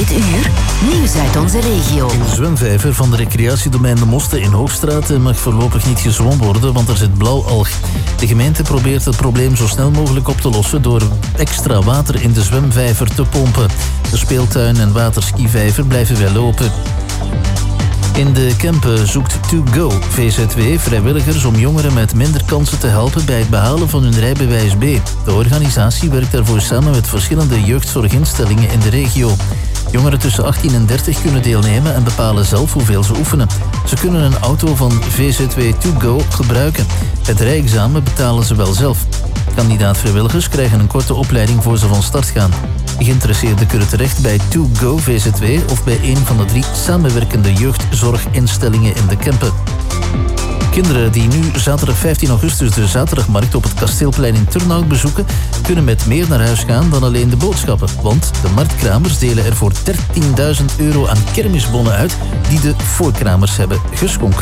Dit uur nieuws uit onze regio. In de zwemvijver van de recreatiedomein De Mosten in Hoogstraat mag voorlopig niet gezwommen worden, want er zit blauwalg. De gemeente probeert het probleem zo snel mogelijk op te lossen door extra water in de zwemvijver te pompen. De speeltuin en waterskivijver blijven wel open. In de Kempen zoekt To Go VZW vrijwilligers om jongeren met minder kansen te helpen bij het behalen van hun rijbewijs B. De organisatie werkt daarvoor samen met verschillende jeugdzorginstellingen in de regio. Jongeren tussen 18 en 30 kunnen deelnemen en bepalen zelf hoeveel ze oefenen. Ze kunnen een auto van VZW To Go gebruiken. Het rijexamen betalen ze wel zelf. Kandidaat-vrijwilligers krijgen een korte opleiding voor ze van start gaan. Geïnteresseerden kunnen terecht bij To Go VZW of bij een van de 3 samenwerkende jeugdzorginstellingen in de Kempen. Kinderen die nu zaterdag 15 augustus de zaterdagmarkt op het Kasteelplein in Turnhout bezoeken, kunnen met meer naar huis gaan dan alleen de boodschappen. Want de marktkramers delen er voor €13.000 aan kermisbonnen uit die de voorkramers hebben geschonken.